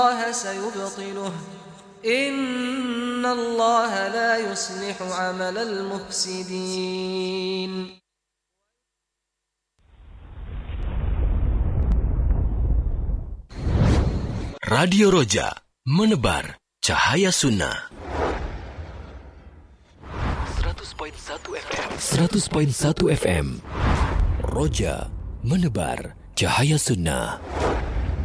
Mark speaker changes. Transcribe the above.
Speaker 1: الله سيبطله إن الله لا يصلح عمل المفسدين.
Speaker 2: Radio Roja, menebar cahaya sunnah. 100.1 FM. Roja, menebar cahaya sunnah.